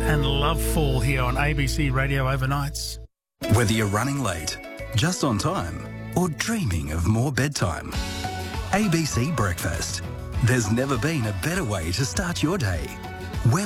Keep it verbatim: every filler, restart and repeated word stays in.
and Loveful here on A B C Radio Overnights. Whether you're running late, just on time, or dreaming of more bedtime, A B C Breakfast. There's never been a better way to start your day.